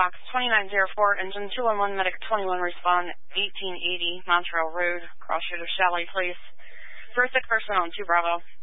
Fox 2904, engine 211, medic 21, respond 1880 Montreal Road, cross shooter Chalet Place. For a sick person on 2 Bravo.